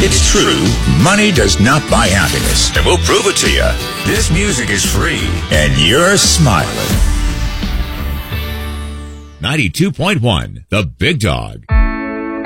It's true, money does not buy happiness, and we'll prove it to you. This music is free, and you're smiling. 92.1, The Big Dog.